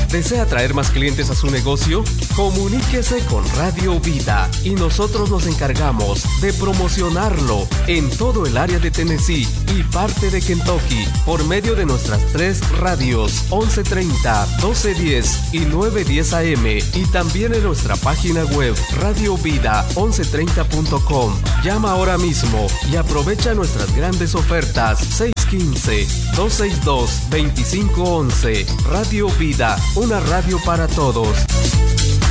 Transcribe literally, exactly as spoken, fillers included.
¿Desea traer más clientes a su negocio? Comuníquese con Radio Vida y nosotros nos encargamos de promocionarlo en todo el área de Tennessee y parte de Kentucky por medio de nuestras tres radios once treinta, doce diez y nueve diez A M y también en nuestra página web radio vida once treinta punto com. Llama ahora mismo y aprovecha nuestras grandes ofertas. Seis uno cinco, dos seis dos, dos cinco uno uno. Radio Vida, una radio para todos.